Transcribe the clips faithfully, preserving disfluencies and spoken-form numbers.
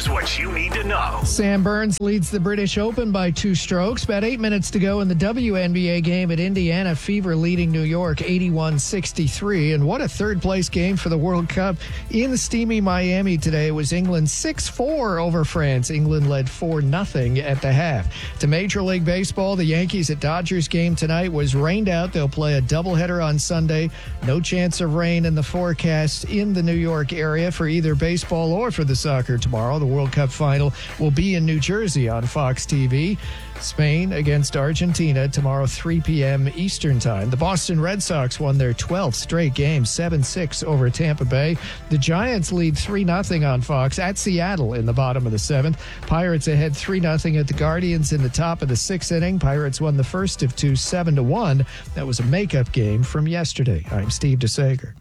Here's what you need to know. Sam Burns leads the British Open by two strokes. About eight minutes to go in the W N B A game at Indiana Fever leading New York eighty-one sixty-three. And what a third-place game for the World Cup in steamy Miami today. It was England six four over France. England led four nothing at the half. To Major League Baseball, the Yankees at Dodgers game tonight was rained out. They'll play a doubleheader on Sunday. No chance of rain in the forecast in the New York area for either baseball or for the soccer tomorrow. The World Cup final will be in New Jersey on Fox T V. Spain against Argentina tomorrow, three p.m. Eastern Time. The Boston Red Sox won their twelfth straight game, seven six over Tampa Bay. The Giants lead three nothing on Fox at Seattle in the bottom of the seventh. Pirates ahead three nothing at the Guardians in the top of the sixth inning. Pirates won the first of two, seven to one. That was a makeup game from yesterday. I'm Steve DeSager.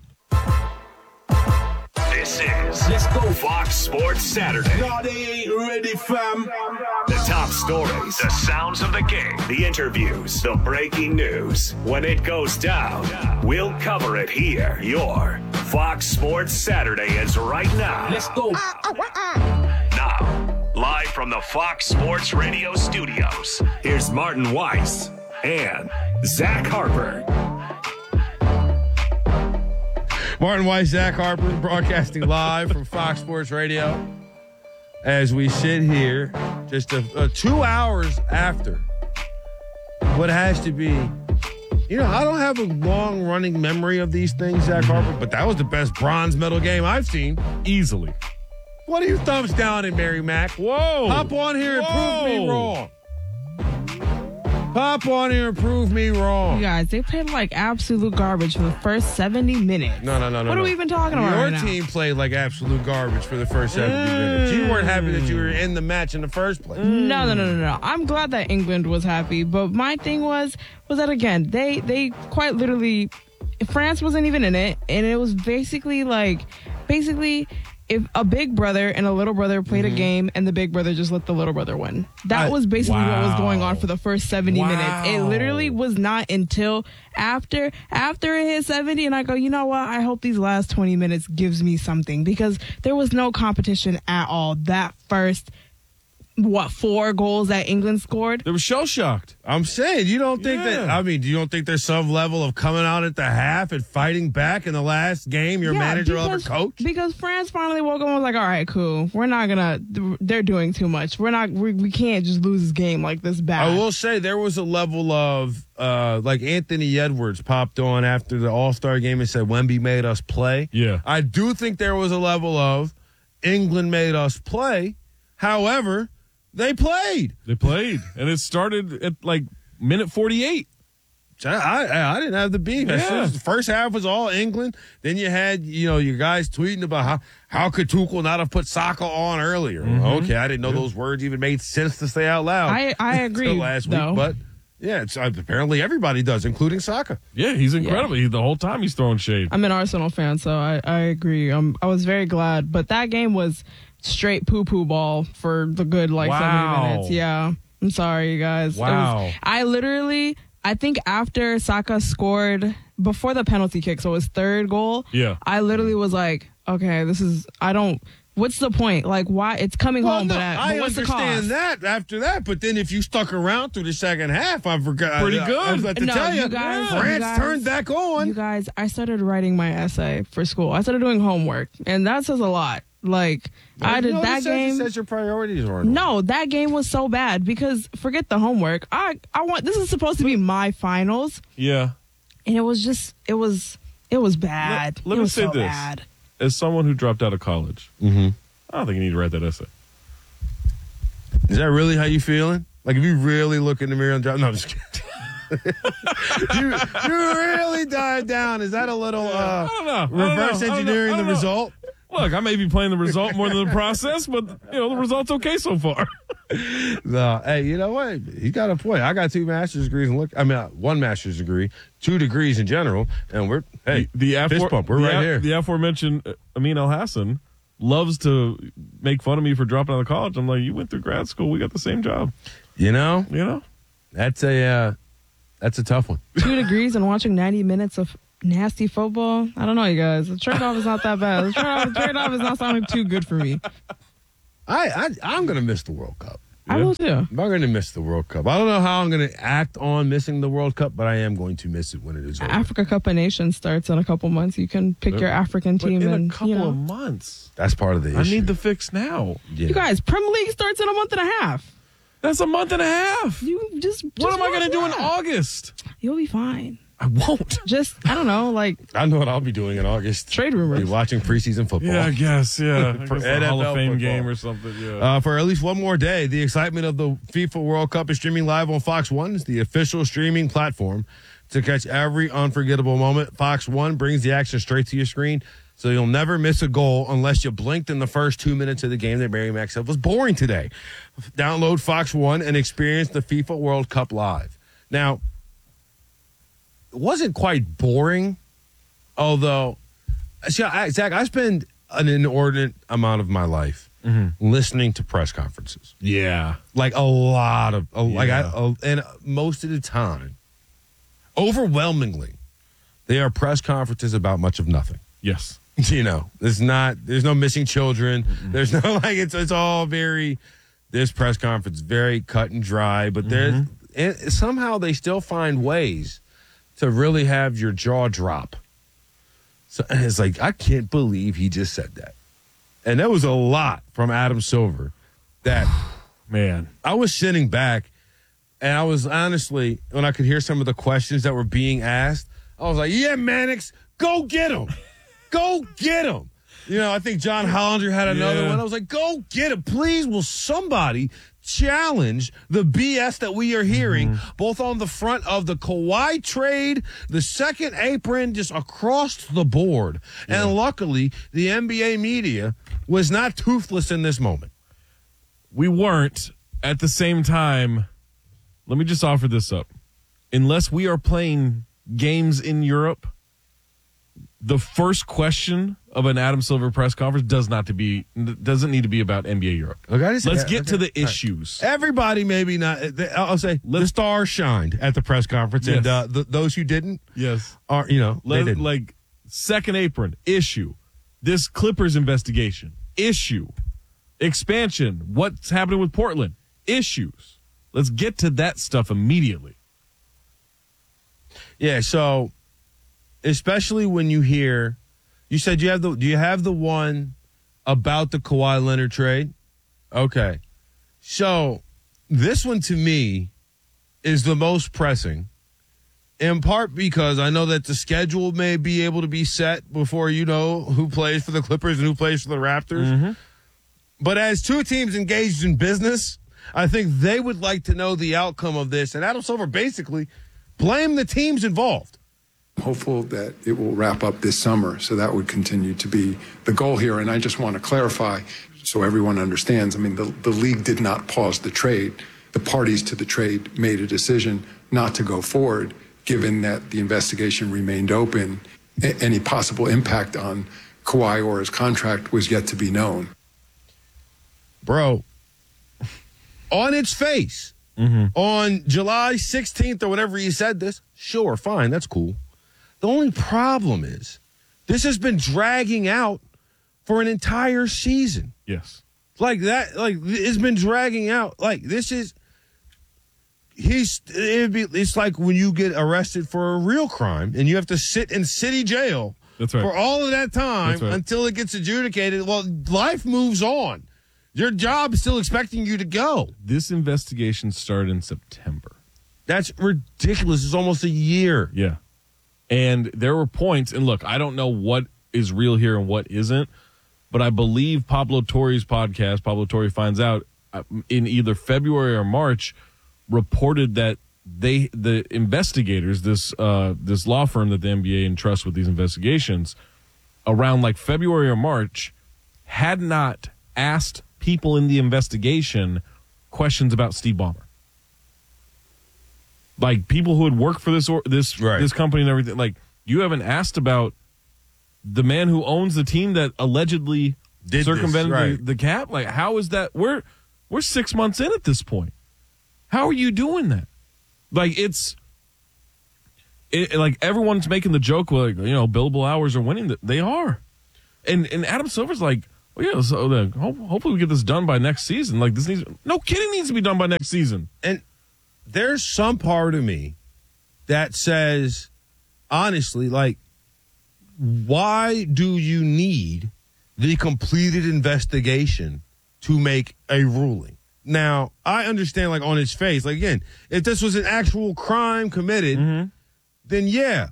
This is Let's Go Fox Sports Saturday. No, they ain't ready, fam. The top stories, the sounds of the game, the interviews, the breaking news. When it goes down, we'll cover it here. Your Fox Sports Saturday is right now. Let's go. Now, live from the Fox Sports Radio studios, here's Martin Weiss and Zach Harper. Martin Weiss, Zach Harper, broadcasting live from Fox Sports Radio as we sit here just a, a two hours after what has to be, you know, I don't have a long-running memory of these things, Zach Harper, but that was the best bronze medal game I've seen. Easily. What are your thumbs down in, Mary Mac? Whoa. Hop on here and Whoa. prove me wrong. Hop on here and prove me wrong. You guys, they played like absolute garbage for the first seventy minutes. No, no, no, no. What no. are we even talking about Your right now? team played like absolute garbage for the first seventy Mm. minutes. You weren't happy that you were in the match in the first place. No, no, no, no, no. I'm glad that England was happy, but my thing was was that again, they they quite literally, France wasn't even in it, and it was basically like, basically. If a big brother and a little brother played mm-hmm. a game and the big brother just let the little brother win. That I, was basically wow. what was going on for the first seventy wow. minutes. It literally was not until after after it hit seventy and I go, you know what? I hope these last twenty minutes gives me something because there was no competition at all. That first what, four goals that England scored? They were shell-shocked. I'm saying, you don't think yeah. that, I mean, do you don't think there's some level of coming out at the half and fighting back in the last game your yeah, manager will ever because, coach? Because France finally woke up and was like, all right, cool. We're not going to, they're doing too much. We're not, we, we can't just lose this game like this bad. I will say there was a level of, uh, like Anthony Edwards popped on after the All-Star game and said, Wemby made us play. Yeah. I do think there was a level of England made us play. However, they played. They played. And it started at like minute forty-eight. I, I, I didn't have the beef. Yeah. The first half was all England. Then you had, you know, your guys tweeting about how, how could Tuchel not have put Saka on earlier? Mm-hmm. Okay, I didn't know yeah. those words even made sense to say out loud. I, I agree, last though. week, but yeah, it's, uh, apparently everybody does, including Saka. Yeah, he's incredible. Yeah. He, the whole time he's throwing shade. I'm an Arsenal fan, so I, I agree. Um, I was very glad. But that game was straight poo-poo ball for the good, like, wow. seventy minutes. Yeah. I'm sorry, you guys. Wow. It was, I literally, I think after Saka scored, before the penalty kick, so his third goal, yeah. I literally was like, okay, this is, I don't, what's the point? Like, why? It's coming well, home, no, but, uh, I but what's the cost? understand that after that, but then if you stuck around through the second half, I forgot. Pretty I, good. I was about to no, tell you, you guys, France you guys, turned back on. You guys, I started writing my essay for school. I started doing homework, and that says a lot. Like, well, I did you know that it says, game. It says your priorities are no, that game was so bad because forget the homework. I, I want this is supposed to be my finals. Yeah, and it was just it was it was bad. Let, let it me was say so this: bad. as someone who dropped out of college, mm-hmm. I don't think you need to write that essay. Is that really how you feeling? Like, if you really look in the mirror and drop, no, I'm just kidding. you, you really died down. Is that a little uh, I don't know. reverse I don't know. engineering I don't know. I don't the know. result? Look, I may be playing the result more than the process, but you know the result's okay so far. No, hey, you know what? He got a point. I got two master's degrees and look, I mean, uh, one master's degree, two degrees in general, and we're hey, the, the fist afor- bump. We're the right a- here. The aforementioned uh, Amin Al Hassan loves to make fun of me for dropping out of college. I'm like, you went through grad school. We got the same job. You know, you know, that's a uh, that's a tough one. Two degrees and watching ninety minutes of nasty football. I don't know, you guys. The trade-off is not that bad. The trade-off, the trade-off is not sounding too good for me. I, I I'm gonna miss the World Cup. I will too. I'm going to miss the World Cup. I don't know how I'm going to act on missing the World Cup, but I am going to miss it when it is over. Africa Cup of Nations starts in a couple months. You can pick your African But team in and a couple you know. of months. That's part of the issue. I need the fix now. Yeah. You guys, Premier League starts in a month and a half. That's a month and a half. You just, What just am I going to do in watch that. August? You'll be fine. I won't. Just I don't know, like I know what I'll be doing in August. trade rumors. Be watching preseason football. Yeah, I guess. Yeah, I For guess a N F L Hall of Fame football. game or something. Yeah. Uh, for at least one more day, the excitement of the FIFA World Cup is streaming live on Fox One. It's the official streaming platform to catch every unforgettable moment. Fox One brings the action straight to your screen, so you'll never miss a goal unless you blinked in the first two minutes of the game that Mary Mack said was boring today. Download Fox One and experience the FIFA World Cup live. Now, it wasn't quite boring, although, see, I, Zach, I spend an inordinate amount of my life listening to press conferences. yeah. Like a lot of, a, like I, Yeah. a, and most of the time, overwhelmingly, they are press conferences about much of nothing. Yes. You know, there's not, there's no missing children. Mm-hmm. There's no like, it's it's all very, this press conference very cut and dry. But there's and somehow they still find ways to really have your jaw drop. So it's like, I can't believe he just said that, and that was a lot from Adam Silver. That Man. I was sitting back, and I was honestly, when I could hear some of the questions that were being asked, I was like, yeah, Mannix, go get him. Go get him. You know, I think John Hollander had another Yeah. one. I was like, go get him. Please, will somebody challenge the B S that we are hearing, mm-hmm. both on the front of the Kawhi trade, the second apron, just across the board. Yeah. And luckily, the N B A media was not toothless in this moment. We weren't. At the same time, let me just offer this up. Unless we are playing games in Europe, the first question of an Adam Silver press conference does not to be doesn't need to be about N B A Europe. Okay, I just, Let's yeah, get okay. to the All issues. Right. Everybody, maybe not. I'll say Let's, the stars shined at the press conference, yes. and uh, the, those who didn't, yes, are you know they Let, didn't. like second apron issue, this Clippers investigation issue, expansion, what's happening with Portland issues. Let's get to that stuff immediately. Yeah, so especially when you hear, you said you have the, do you have the one about the Kawhi Leonard trade? Okay. So this one to me is the most pressing, in part because I know that the schedule may be able to be set before you know who plays for the Clippers and who plays for the Raptors. Mm-hmm. But as two teams engaged in business, I think they would like to know the outcome of this. And Adam Silver basically blamed the teams involved. Hopeful that it will wrap up this summer, so that would continue to be the goal here. And I just want to clarify so everyone understands, I mean, the, the league did not pause the trade. The parties to the trade made a decision not to go forward, given that the investigation remained open. A- any possible impact on Kawhi or his contract was yet to be known. Bro, on its face, mm-hmm. on July sixteenth or whatever you said this, sure, fine, that's cool. The only problem is this has been dragging out for an entire season. Yes. Like that, like it's been dragging out. Like this is, he's, it'd be, it's like when you get arrested for a real crime and you have to sit in city jail That's right. for all of that time That's right. until it gets adjudicated. Well, life moves on. Your job is still expecting you to go. This investigation started in September. That's ridiculous. It's almost a year. Yeah. And there were points, and look, I don't know what is real here and what isn't, but I believe Pablo Torre's podcast, Pablo Torre Finds Out, in either February or March, reported that they, the investigators, this uh, this law firm that the N B A entrusts with these investigations, around like February or March, had not asked people in the investigation questions about Steve Ballmer. Like people who had worked for this or this right. this company and everything. Like you haven't asked about the man who owns the team that allegedly Did circumvented this, right. the, the cap. Like how is that? We're we're six months in at this point. How are you doing that? Like it's it, like everyone's making the joke like you know billable hours are winning. That they are, and and Adam Silver's like, Well, yeah, so then ho- hopefully we get this done by next season. Like this needs no kidding needs to be done by next season. And there's some part of me that says, honestly, like, why do you need the completed investigation to make a ruling? Now, I understand, like, on its face, like, again, if this was an actual crime committed, mm-hmm. then yeah,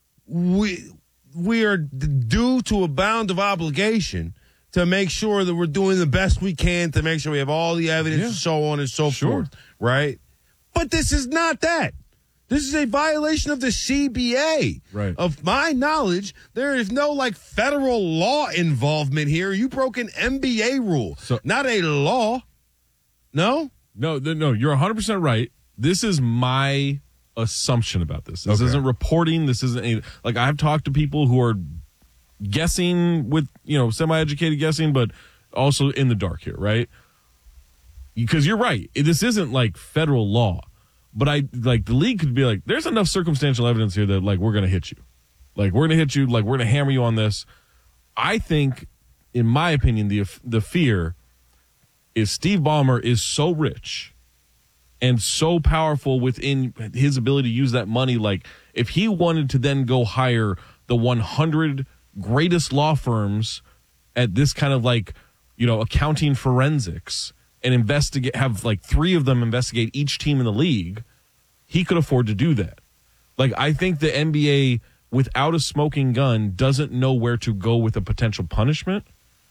we we are due to a bound of obligation to make sure that we're doing the best we can to make sure we have all the evidence yeah. and so on and so sure. forth, right? But this is not that. This is a violation of the C B A. Right. Of my knowledge, there is no, like, federal law involvement here. You broke an N B A rule, so, not a law. No? No, no, you're one hundred percent right. This is my assumption about this. This okay. isn't reporting. This isn't any, like, I've talked to people who are guessing with, you know, semi-educated guessing, but also in the dark here, right? Because you're right. This isn't like federal law, but I like the league could be like, there's enough circumstantial evidence here that like, we're going to hit you. Like, we're going to hit you. Like, we're going to hammer you on this. I think, in my opinion, the, the fear is Steve Ballmer is so rich and so powerful within his ability to use that money. Like, if he wanted to then go hire the one hundred greatest law firms at this kind of like, you know, accounting forensics and investigate, have like three of them investigate each team in the league, he could afford to do that. Like, I think the N B A, without a smoking gun, doesn't know where to go with a potential punishment.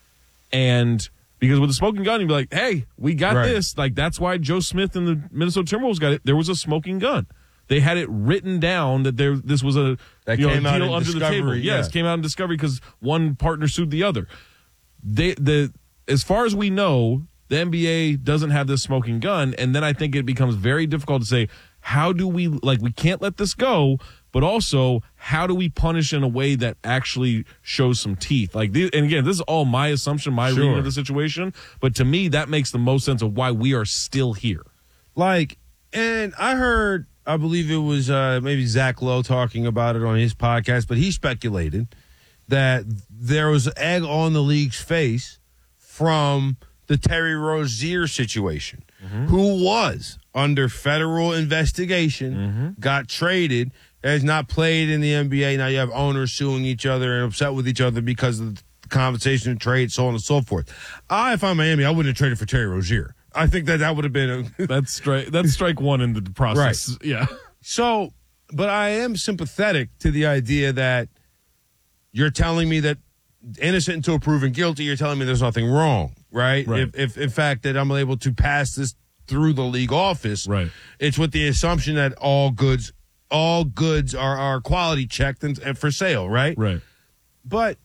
And because with a smoking gun, you'd be like, hey, we got right. this. Like, that's why Joe Smith and the Minnesota Timberwolves got it. There was a smoking gun. They had it written down that there this was a that you know, came out deal in under Discovery, the table. yeah. Yes, came out in Discovery because one partner sued the other. They the as far as we know, the N B A doesn't have this smoking gun, and then I think it becomes very difficult to say, how do we, like, we can't let this go, but also, how do we punish in a way that actually shows some teeth? Like, and again, this is all my assumption, my sure. reading of the situation, but to me, that makes the most sense of why we are still here. Like, and I heard, I believe it was uh, maybe Zach Lowe talking about it on his podcast, but he speculated that there was egg on the league's face from the Terry Rozier situation, mm-hmm. who was under federal investigation, mm-hmm. got traded, has not played in the N B A. Now you have owners suing each other and upset with each other because of the compensation and trade, so on and so forth. I, if I'm Miami, I wouldn't have traded for Terry Rozier. I think that that would have been a that's strike. That's strike one in the process. Right. Yeah. So, but I am sympathetic to the idea that you're telling me that innocent until proven guilty. You're telling me there's nothing wrong, right? Right. If, if in fact that I'm able to pass this through the league office, right? It's with the assumption that all goods, all goods are are quality checked and, and for sale, right? Right. But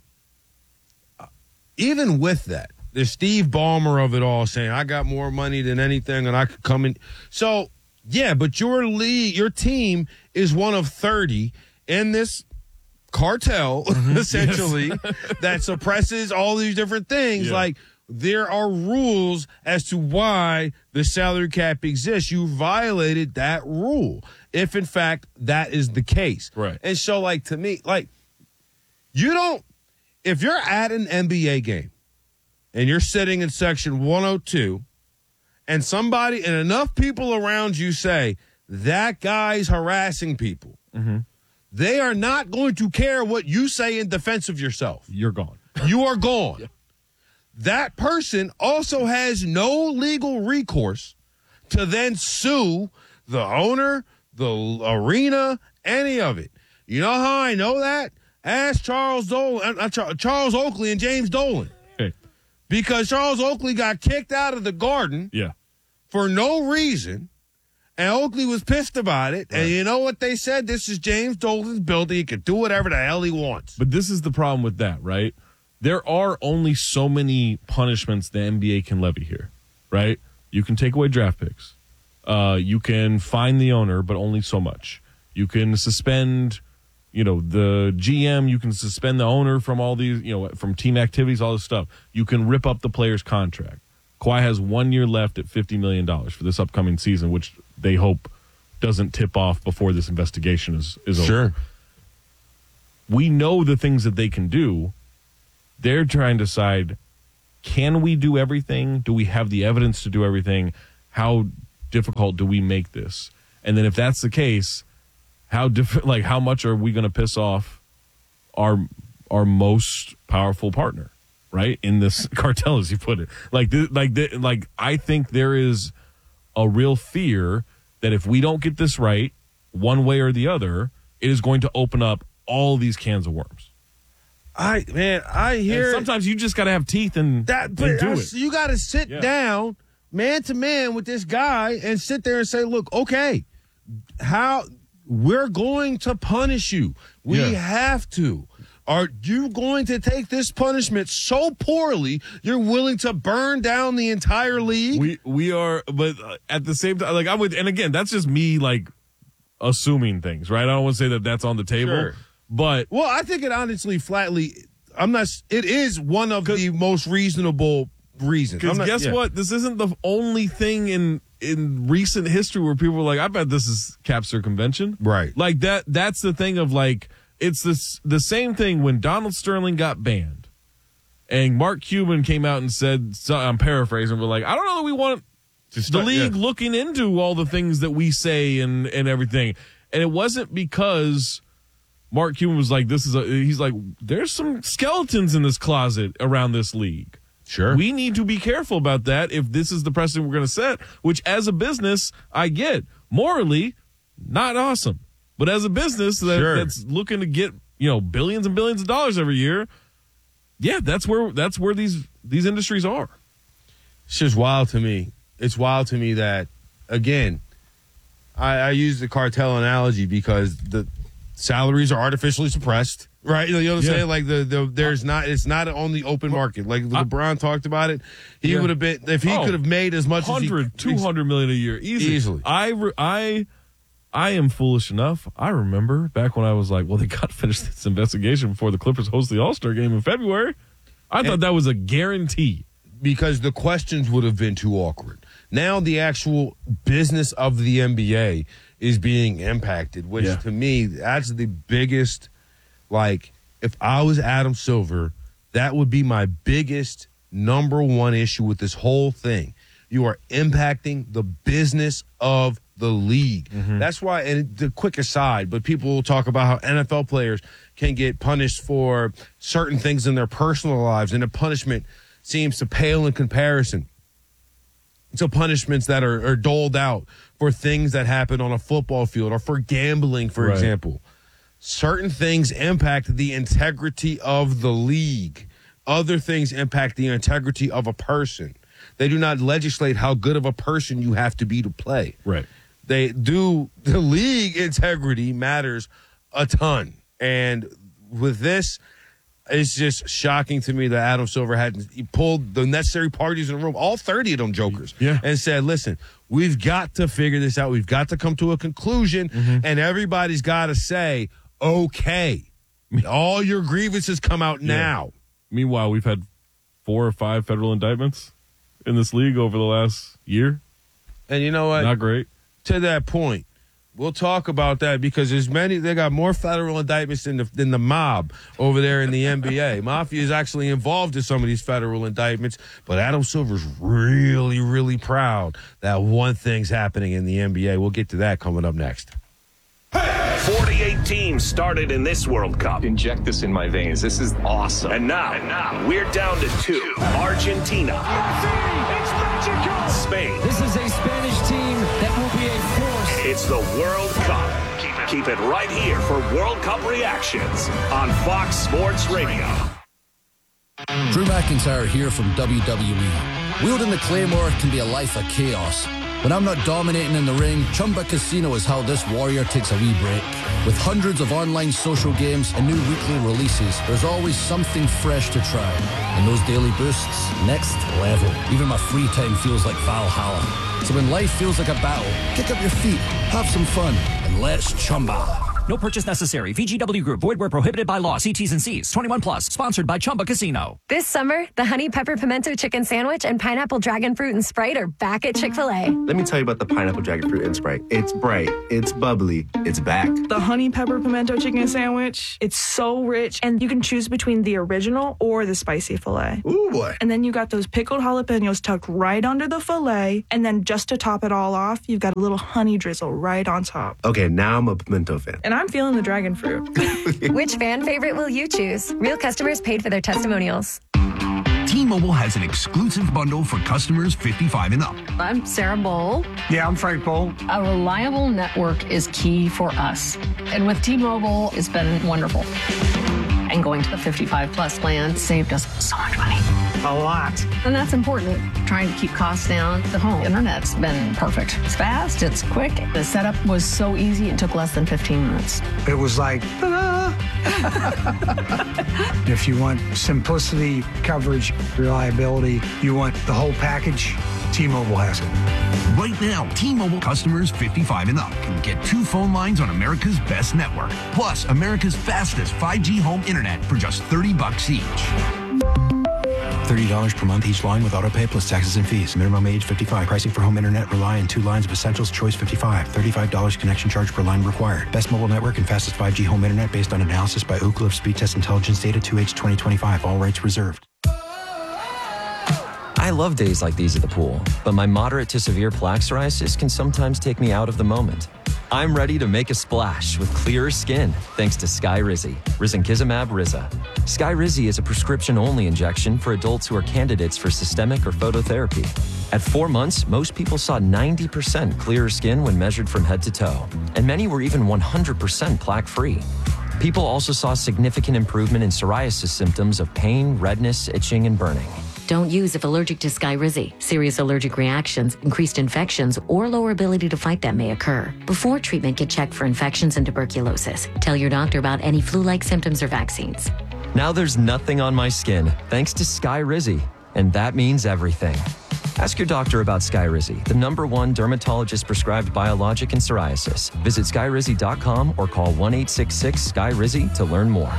even with that, the Steve Ballmer of it all saying, I got more money than anything and I could come in. So, yeah, but your league, your team is one of thirty in this cartel, mm-hmm. essentially, that suppresses all these different things. Yeah. Like, there are rules as to why the salary cap exists. You violated that rule, if in fact that is the case. Right. And so, like, to me, like, you don't, if you're at an N B A game, and you're sitting in section one oh two, and somebody and enough people around you say, that guy's harassing people, mm-hmm. they are not going to care what you say in defense of yourself. You're gone. You are gone. Yeah. That person also has no legal recourse to then sue the owner, the arena, any of it. You know how I know that? Ask Charles Dolan, uh, Charles Oakley and James Dolan. Because Charles Oakley got kicked out of the Garden yeah. for no reason, and Oakley was pissed about it. Right. And you know what they said? This is James Dolan's building. He can do whatever the hell he wants. But this is the problem with that, right? There are only so many punishments the N B A can levy here, right? You can take away draft picks. Uh, you can fine the owner, but only so much. You can suspend... You know, the G M, you can suspend the owner from all these, you know, from team activities, all this stuff. You can rip up the player's contract. Kawhi has one year left at fifty million dollars for this upcoming season, which they hope doesn't tip off before this investigation is, is sure. over. We know the things that they can do. They're trying to decide, can we do everything? Do we have the evidence to do everything? How difficult do we make this? And then if that's the case, how diff- like how much are we going to piss off our our most powerful partner, right? In this cartel, as you put it. Like th- like th- like I think there is a real fear that if we don't get this right, one way or the other, it is going to open up all these cans of worms. I man, I hear And sometimes you just got to have teeth and, that, but and do I- it. you got to sit Yeah. down, man to man, with this guy and sit there and say, "Look, okay, how we're going to punish you? We Yeah. have to. Are you going to take this punishment so poorly you're willing to burn down the entire league?" We we are, but uh, at the same time, like I would, and again, that's just me like assuming things, right? I don't want to say that that's on the table, Sure. but Well, I think it honestly, flatly, I'm not. It is one of the most reasonable reasons. I'm because not- guess yeah. what? This isn't the only thing in in recent history where people were like, "I bet this is cap circumvention," Right. Like that. That's the thing of like it's this the same thing when Donald Sterling got banned, and Mark Cuban came out and said, so, I'm paraphrasing, but like, I don't know that we want the start- league yeah. looking into all the things that we say and and everything. And it wasn't because Mark Cuban was like, this is a, he's like, there's some skeletons in this closet around this league. Sure. We need to be careful about that if this is the precedent we're going to set, which as a business, I get. Morally, not awesome. But as a business that, Sure. that's looking to get, you know, billions and billions of dollars every year, yeah, that's where that's where these these industries are. It's just wild to me. It's wild to me that, again, I, I use the cartel analogy because the salaries are artificially suppressed, right? You know what I'm Yeah. saying? Like the, the there's not it's not on the open market. Like LeBron talked about it. He Yeah. would have been if he Oh, could have made as much one hundred, as he, two hundred million a year easily. Easily. I re- I I am foolish enough. I remember back when I was like, well, they got to finish this investigation before the Clippers host the All-Star game in February. I thought that was a guarantee. because the questions would have been too awkward. Now the actual business of the N B A is being impacted, which Yeah. to me, that's the biggest, like, if I was Adam Silver, that would be my biggest number one issue with this whole thing. You are impacting the business of the league. That's why, and the quick aside, but people will talk about how N F L players can get punished for certain things in their personal lives, and the punishment seems to pale in comparison to punishments that are, are doled out for things that happen on a football field or for gambling, for Right. example. Certain things impact the integrity of the league. Other things impact the integrity of a person. They do not legislate how good of a person you have to be to play. Right. They do. The league integrity matters a ton. And with this, it's just shocking to me that Adam Silver hadn't he pulled the necessary parties in the room, all thirty of them jokers, Yeah. and said, listen, we've got to figure this out. We've got to come to a conclusion, Mm-hmm. and everybody's got to say, okay, all your grievances come out now. Meanwhile, we've had four or five federal indictments in this league over the last year. And you know what? Not great. To that point, we'll talk about that because there's many. They got more federal indictments than the than the mob over there in the N B A. Mafia is actually involved in some of these federal indictments, but Adam Silver's really, really proud that one thing's happening in the N B A. We'll get to that coming up next. forty-eight teams started in this World Cup. Inject this in my veins. This is awesome. And now, and now we're down to two. Argentina. It's magical. Spain. This is a Spanish team that will be a force. It's the World Cup. Keep it, keep it right here for World Cup reactions on Fox Sports Radio. Drew McIntyre here from W W E. Wielding the Claymore can be a life of chaos. When I'm not dominating in the ring, Chumba Casino is how this warrior takes a wee break. With hundreds of online social games and new weekly releases, there's always something fresh to try. And those daily boosts, next level. Even my free time feels like Valhalla. So when life feels like a battle, kick up your feet, have some fun, and let's Chumba. No purchase necessary. V G W Group. Void where prohibited by law. See T's and C's. twenty-one plus. Sponsored by Chumba Casino. This summer, the Honey Pepper Pimento Chicken Sandwich and Pineapple Dragon Fruit and Sprite are back at Chick-fil-A. Let me tell you about the Pineapple Dragon Fruit and Sprite. It's bright. It's bubbly. It's back. The Honey Pepper Pimento Chicken Sandwich. It's so rich, and you can choose between the original or the spicy filet. Ooh, boy. And then you got those pickled jalapenos tucked right under the filet, and then just to top it all off, you've got a little honey drizzle right on top. Okay, now I'm a pimento fan. And I'm feeling the dragon fruit. Which fan favorite will you choose? Real customers paid for their testimonials. T-Mobile has an exclusive bundle for customers fifty-five and up. I'm Sarah Bowl. Yeah, I'm Frank Bowl. A reliable network is key for us. And with T-Mobile, it's been wonderful. And going to the fifty-five plus plan saved us so much money. A lot. And that's important. Trying to keep costs down. The home internet's been perfect. It's fast, it's quick. The setup was so easy, it took less than fifteen minutes. It was like, ta-da! If you want simplicity, coverage, reliability, you want the whole package, T-Mobile has it. Right now, T-Mobile customers fifty-five and up can get two phone lines on America's best network, plus America's fastest five G home internet for just thirty bucks each. thirty dollars per month each line with autopay plus taxes and fees. Minimum age fifty-five. Pricing for home internet rely on two lines of Essentials Choice fifty-five. thirty-five dollars connection charge per line required. Best mobile network and fastest five G home internet based on analysis by Ookla of Speed Test Intelligence data two H twenty twenty-five. All rights reserved. I love days like these at the pool, but my moderate to severe plaque psoriasis can sometimes take me out of the moment. I'm ready to make a splash with clearer skin thanks to Skyrizi, risankizumab Riza. Skyrizi is a prescription-only injection for adults who are candidates for systemic or phototherapy. At four months, most people saw ninety percent clearer skin when measured from head to toe, and many were even one hundred percent plaque-free. People also saw significant improvement in psoriasis symptoms of pain, redness, itching, and burning. Don't use if allergic to Skyrizi. Serious allergic reactions, increased infections, or lower ability to fight them may occur. Before treatment, get checked for infections and tuberculosis. Tell your doctor about any flu-like symptoms or vaccines. Now there's nothing on my skin thanks to Skyrizi, and that means everything. Ask your doctor about Skyrizi, the number one dermatologist-prescribed biologic in psoriasis. Visit skyrizi dot com or call one eight six six Sky Rizi to learn more.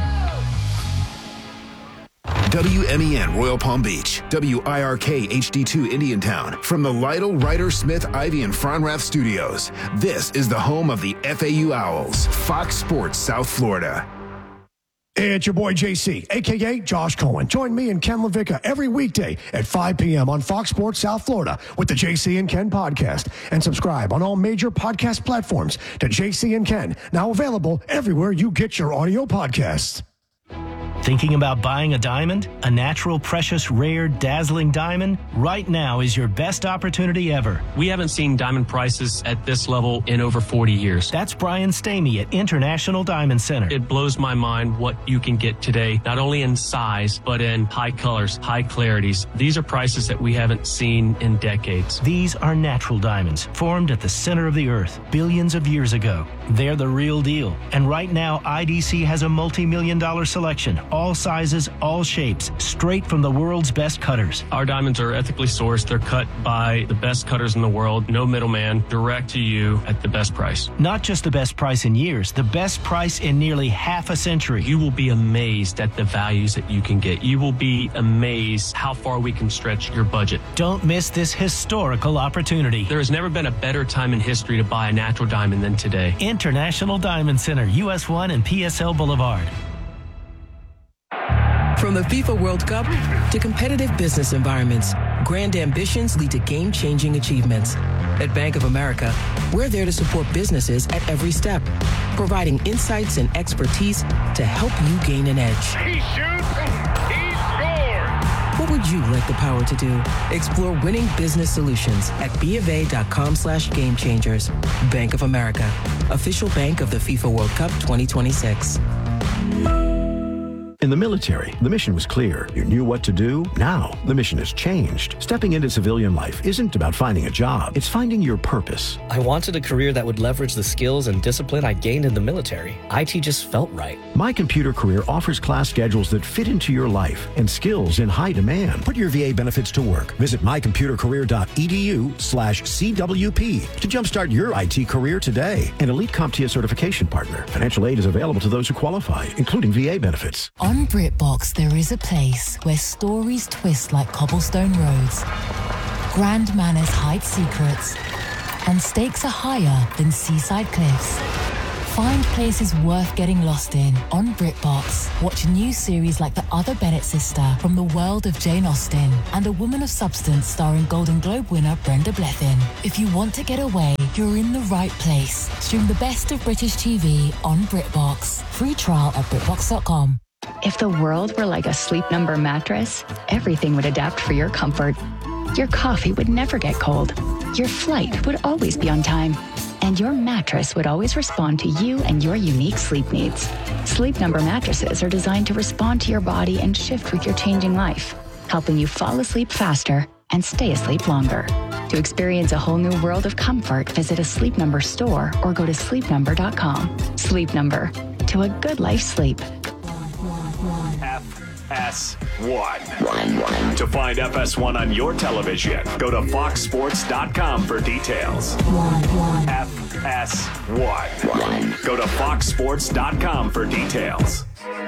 W M E N Royal Palm Beach, W I R K H D two Indiantown. From the Lytle, Ryder, Smith, Ivy, and Fronrath studios, this is the home of the F A U Owls, Fox Sports South Florida. It's your boy J C, a k a. Josh Cohen. Join me and Ken LaVicka every weekday at five p.m. on Fox Sports South Florida with the J C and Ken podcast. And subscribe on all major podcast platforms to J C and Ken, now available everywhere you get your audio podcasts. Thinking about buying a diamond? A natural, precious, rare, dazzling diamond? Right now is your best opportunity ever. We haven't seen diamond prices at this level in over forty years. That's Brian Stamey at International Diamond Center. It blows my mind what you can get today, not only in size, but in high colors, high clarities. These are prices that we haven't seen in decades. These are natural diamonds, formed at the center of the earth billions of years ago. They're the real deal. And right now, I D C has a multi-million dollar selection. All sizes, all shapes, straight from the world's best cutters. Our diamonds are ethically sourced. They're cut by the best cutters in the world. No middleman, direct to you at the best price. Not just the best price in years, the best price in nearly half a century. You will be amazed at the values that you can get. You will be amazed how far we can stretch your budget. Don't miss this historical opportunity. There has never been a better time in history to buy a natural diamond than today. International Diamond Center, U S one and P S L Boulevard. From the FIFA World Cup to competitive business environments, grand ambitions lead to game-changing achievements. At Bank of America, we're there to support businesses at every step, providing insights and expertise to help you gain an edge. He shoots, he scores! What would you like the power to do? Explore winning business solutions at BofA.com slash game changers. Bank of America, official bank of the FIFA World Cup twenty twenty-six. In the military, the mission was clear. You knew what to do. Now, the mission has changed. Stepping into civilian life isn't about finding a job. It's finding your purpose. I wanted a career that would leverage the skills and discipline I gained in the military. I T just felt right. My Computer Career offers class schedules that fit into your life and skills in high demand. Put your V A benefits to work. Visit mycomputercareer.edu slash CWP to jumpstart your I T career today. An elite CompTIA certification partner. Financial aid is available to those who qualify, including V A benefits. On BritBox, there is a place where stories twist like cobblestone roads, grand manners hide secrets, and stakes are higher than seaside cliffs. Find places worth getting lost in on BritBox. Watch new series like The Other Bennett Sister from the world of Jane Austen and A Woman of Substance starring Golden Globe winner Brenda Blethyn. If you want to get away, you're in the right place. Stream the best of British T V on BritBox. Free trial at BritBox dot com. If the world were like a Sleep Number mattress, everything would adapt for your comfort. Your coffee would never get cold. Your flight would always be on time. And your mattress would always respond to you and your unique sleep needs. Sleep Number mattresses are designed to respond to your body and shift with your changing life, helping you fall asleep faster and stay asleep longer. To experience a whole new world of comfort, visit a Sleep Number store or go to sleep number dot com. Sleep Number. To a good life sleep. F S one. To find F S one on your television, go to fox sports dot com for details. F S one. Go to fox sports dot com for details.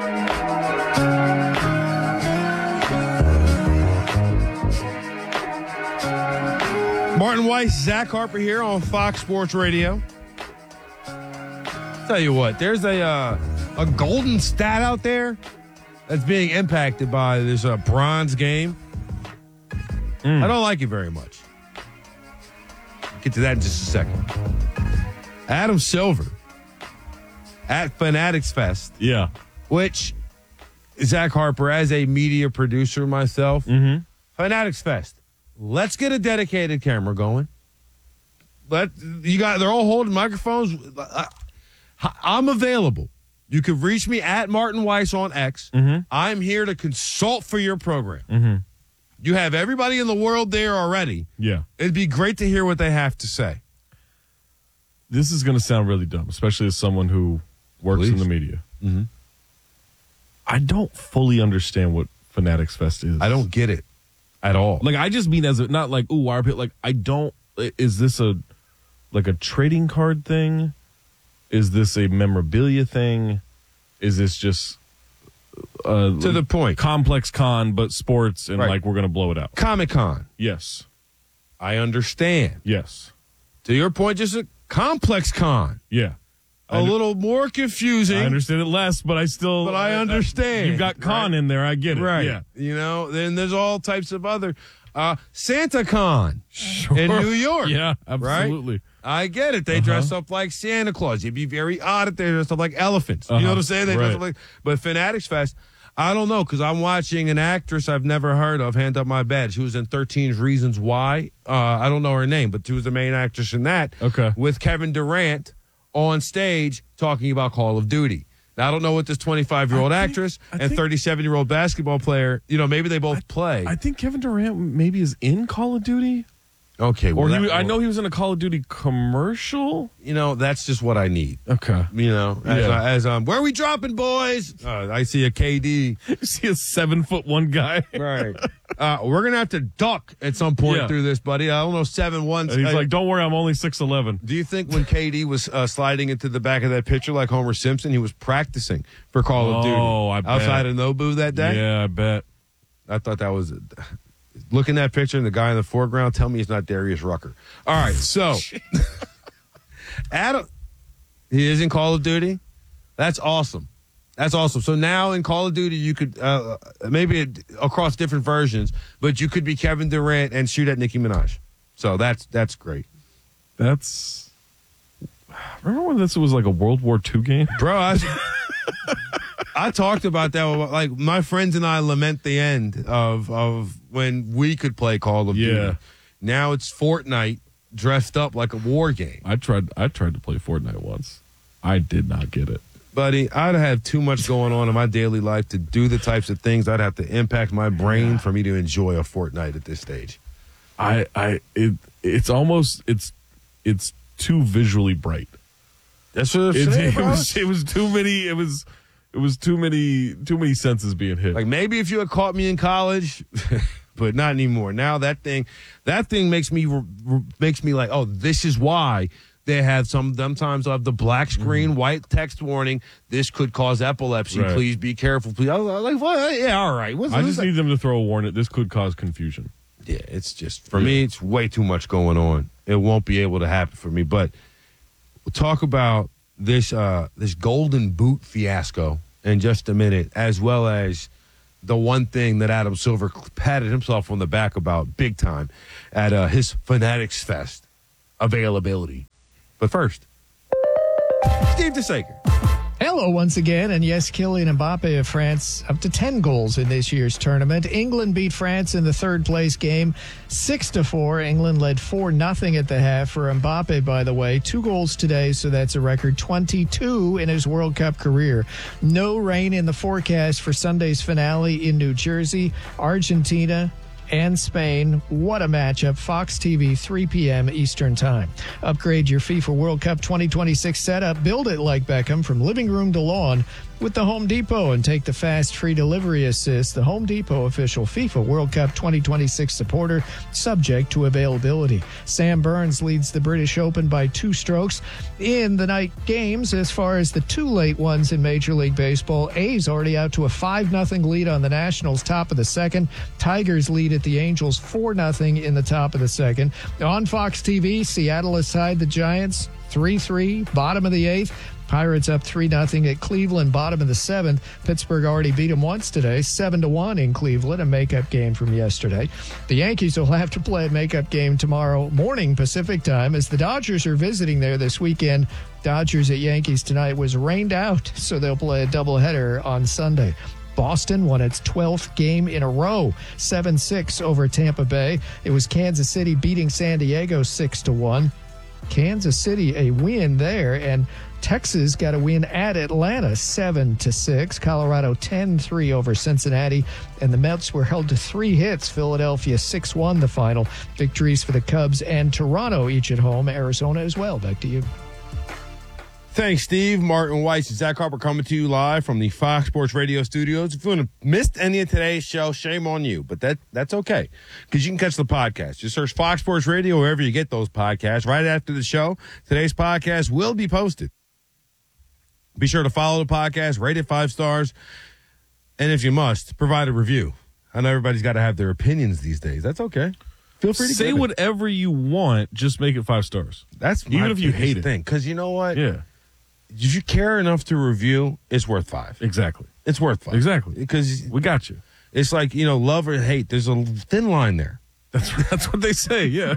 Martin Weiss, Zach Harper here on Fox Sports Radio. Tell you what, there's a uh, a golden stat out there that's being impacted by this uh, bronze game. Mm. I don't like it very much. Get to that in just a second. Adam Silver at Fanatics Fest. Yeah. Which, Zach Harper, as a media producer myself, mm-hmm. Fanatics Fest. Let's get a dedicated camera going. Let you got. They're all holding microphones. I, I'm available. You can reach me at Martin Weiss on X. Mm-hmm. I'm here to consult for your program. Mm-hmm. You have everybody in the world there already. Yeah. It'd be great to hear what they have to say. This is going to sound really dumb, especially as someone who works Please. in the media. Mm-hmm. I don't fully understand what Fanatics Fest is. I don't get it at all. Like, I just mean as a, not like, ooh, wire pit. Like, I don't, is this a, like a trading card thing? Is this a memorabilia thing? Is this just uh, to the point complex con, but sports and right. like we're going to blow it out? Comic Con. Yes. I understand. Yes. To your point, just a complex con. Yeah. A under- little more confusing. I understand it less, but I still. But I understand. Uh, you've got con right? in there. I get it. Right. Yeah. You know, then there's all types of other. Uh, Santa Con sure. in New York. Yeah, absolutely. Right? I get it. They uh-huh. dress up like Santa Claus. You'd be very odd if they dressed up like elephants. Uh-huh. You know what I'm saying? They right. dress up like. But Fanatics Fest, I don't know, because I'm watching an actress I've never heard of, Hand Up My Bed. She was in thirteen Reasons Why. Uh, I don't know her name, but she was the main actress in that. Okay. With Kevin Durant on stage talking about Call of Duty. Now, I don't know what this twenty-five-year-old actress I and thirty-seven-year-old basketball player, you know, maybe they both I, play. I think Kevin Durant maybe is in Call of Duty. Okay. Well, or he, that, I know he was in a Call of Duty commercial. You know, that's just what I need. Okay. You know, as, yeah. uh, as um, where are we dropping, boys? Uh, I see a K D. You see a seven-foot-one guy. Right. Uh, we're going to have to duck at some point yeah. through this, buddy. I don't know, seven one. He's uh, like, don't worry, I'm only six eleven. Do you think when K D was uh, sliding into the back of that picture like Homer Simpson, he was practicing for Call oh, of Duty I bet. outside of Nobu that day? Yeah, I bet. I thought that was... Looking at that picture and the guy in the foreground, tell me he's not Darius Rucker. All right, so... Adam... He is in Call of Duty? That's awesome. That's awesome. So now in Call of Duty, you could, uh, maybe it, across different versions, but you could be Kevin Durant and shoot at Nicki Minaj. So that's that's great. That's... Remember when this was like a World War Two game? Bro, I, I talked about that. Like, my friends and I lament the end of, of when we could play Call of yeah. Duty. Now it's Fortnite dressed up like a war game. I tried I tried to play Fortnite once. I did not get it. Buddy, I'd have too much going on in my daily life to do the types of things I'd have to impact my brain yeah. for me to enjoy a Fortnite at this stage. I, I, it, it's almost, it's, it's too visually bright. That's what I'm it, saying, it bro. was. It was too many. It was. It was too many. Too many senses being hit. Like maybe if you had caught me in college, but not anymore. Now that thing, that thing makes me makes me like, oh, this is why they have some. Sometimes they'll have the black screen, mm-hmm. white text warning. This could cause epilepsy. Right. Please be careful. Please. I was like, what? Yeah, all right. What's, I what's just that? need them to throw a warning. This could cause confusion. Yeah, it's just for yeah. me. It's way too much going on. It won't be able to happen for me. But we'll talk about this uh, this golden boot fiasco in just a minute, as well as the one thing that Adam Silver patted himself on the back about big time at uh, his Fanatics Fest availability. But first, Steve DeSaker. Hello once again, and yes, Kylian Mbappe of France up to ten goals in this year's tournament. England beat France in the third place game six to four. England led four nothing at the half. For Mbappe, by the way, two goals today, so that's a record twenty-two in his World Cup career. No rain in the forecast for Sunday's finale in New Jersey. Argentina and Spain. What a matchup. Fox T V, three p.m. Eastern Time. Upgrade your FIFA World Cup twenty twenty-six setup. Build it like Beckham from living room to lawn with the Home Depot and take the fast free delivery assist. The Home Depot official FIFA World Cup twenty twenty-six supporter, subject to availability. Sam Burns leads the British Open by two strokes in the night games. As far as the two late ones in Major League Baseball, A's already out to a five nothing lead on the Nationals, top of the second. Tigers lead at the Angels four nothing in the top of the second. On Fox T V, Seattle has tied the Giants three three, bottom of the eighth. Pirates up three nothing at Cleveland, bottom of the seventh. Pittsburgh already beat them once today, seven to one in Cleveland, a makeup game from yesterday. The Yankees will have to play a makeup game tomorrow morning Pacific time as the Dodgers are visiting there this weekend. Dodgers at Yankees tonight was rained out, so they'll play a doubleheader on Sunday. Boston won its twelfth game in a row, seven six over Tampa Bay. It was Kansas City beating San Diego six to one. Kansas City a win there, and Texas got a win at Atlanta seven to six. Colorado ten three over Cincinnati, and the Mets were held to three hits. Philadelphia six one the final. Victories for the Cubs and Toronto each at home. Arizona as well. Back to you. Thanks, Steve. Martin Weiss and Zach Harper coming to you live from the Fox Sports Radio studios. If you missed any of today's show, shame on you, but that that's okay because you can catch the podcast. Just search Fox Sports Radio wherever you get those podcasts. Right after the show, today's podcast will be posted. Be sure to follow the podcast, rate it five stars, and if you must, provide a review. I know everybody's got to have their opinions these days. That's okay. Feel free to say whatever you want. Just make it five stars. That's even if you hate it. Thing, because you know what? Yeah. If you care enough to review, it's worth five. Exactly. It's worth five. Exactly. Because we got you. It's like, you know, love or hate. There's a thin line there. That's that's what they say, yeah.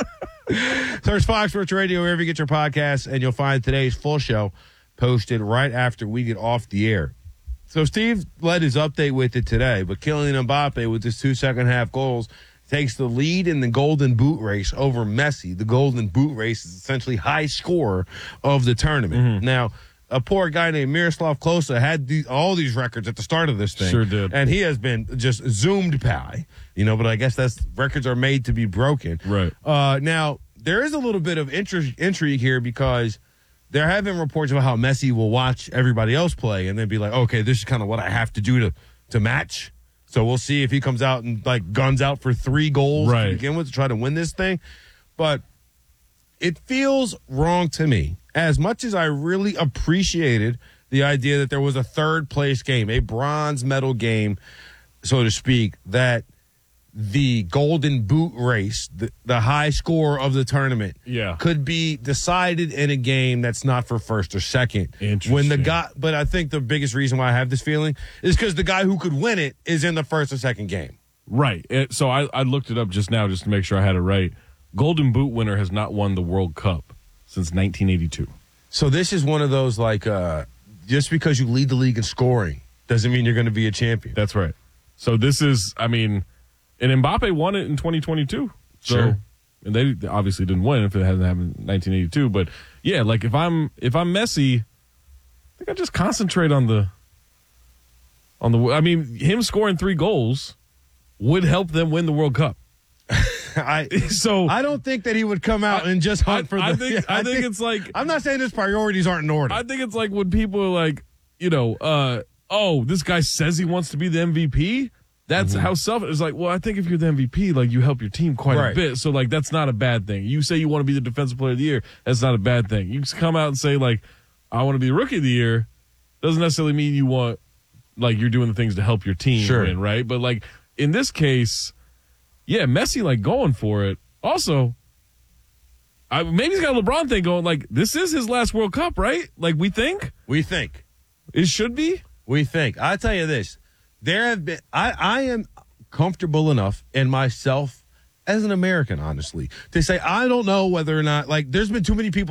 Search Fox Sports Radio wherever you get your podcasts, and you'll find today's full show posted right after we get off the air. So Steve led his update with it today, but Kylian Mbappe with his two second half goals takes the lead in the Golden Boot race over Messi. The Golden Boot race is essentially high scorer of the tournament. Mm-hmm. Now, a poor guy named Miroslav Klose had the, all these records at the start of this thing. Sure did. And he has been just zoomed by, you know, but I guess that's records are made to be broken. Right. Uh, now, there is a little bit of intri- intrigue here because there have been reports about how Messi will watch everybody else play and then be like, okay, this is kind of what I have to do to, to match. So we'll see if he comes out and like guns out for three goals right. to begin with to try to win this thing. But it feels wrong to me. As much as I really appreciated the idea that there was a third place game, a bronze medal game, so to speak, that the Golden Boot race, the, the high score of the tournament, yeah. could be decided in a game that's not for first or second. Interesting. When the guy, but I think the biggest reason why I have this feeling is because the guy who could win it is in the first or second game. Right. It, so I, I looked it up just now just to make sure I had it right. Golden Boot winner has not won the World Cup since nineteen eighty-two. So this is one of those like, uh, just because you lead the league in scoring doesn't mean you're going to be a champion. That's right. So this is, I mean. And Mbappe won it in twenty twenty-two. So, sure. And they obviously didn't win if it hasn't happened in nineteen eighty-two. But, yeah, like if I'm if I'm Messi, think I just concentrate on the on the. I mean, him scoring three goals would help them win the World Cup. I so I don't think that he would come out I, and just hunt I, for the. I think I, I think, think it's like I'm not saying his priorities aren't in order. I think it's like when people are like, you know, uh, oh, this guy says he wants to be the M V P. That's mm-hmm. how selfish. It's like, well, I think if you're the M V P, like you help your team quite right. a bit. So like that's not a bad thing. You say you want to be the defensive player of the year, that's not a bad thing. You just come out and say like, I want to be the rookie of the year. Doesn't necessarily mean you want like you're doing the things to help your team sure. win, right? But like in this case, yeah, Messi like going for it. Also, I, maybe he's got a LeBron thing going. Like this is his last World Cup, right? Like we think, we think it should be. We think. I tell you this, there have been. I I am comfortable enough in myself as an American, honestly, to say I don't know whether or not like there's been too many people.